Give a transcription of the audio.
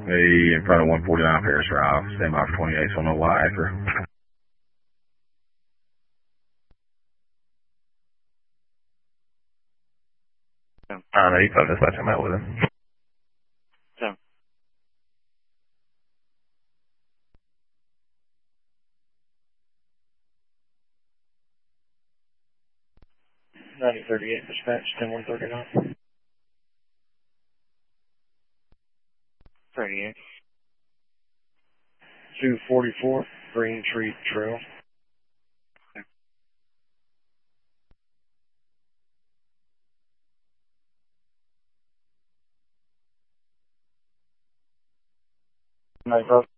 Hey, in front of 149 Paris Drive. Stand by for 28, so no Y after. No, you phone dispatch. I'm out with him. So, 9038 dispatch, 10139. 38. 244 Green Tree Trail. Night, bro.